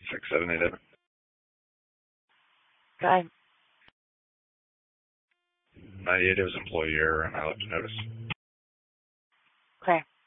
6787. Okay. 98, it was employee error, and I left a notice. Okay.